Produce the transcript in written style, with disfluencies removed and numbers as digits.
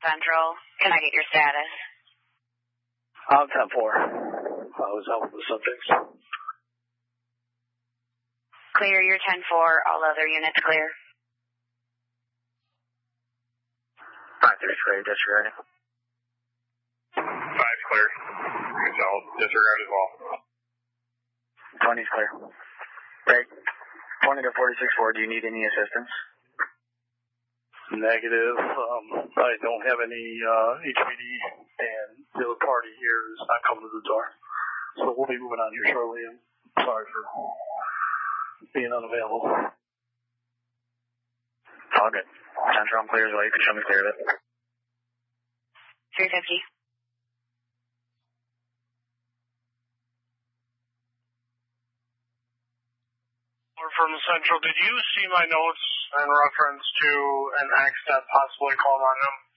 Central. Can I get your status? I'm 10-4. I was out with the subjects. Clear, you're 10-4. All other units clear. 5-3's clear, disregarding. 5's clear. So, disregard as well. 20's clear. Right. 20 to 46-4, do you need any assistance? Negative. I don't have any HPD, and the other party here is not coming to the door. So we'll be moving on here shortly, and sorry for being unavailable. It's all good. Central, I'm clear as well. You can show me clear of it. 350. From Central, did you see my notes in reference to an accident possibly calling on him?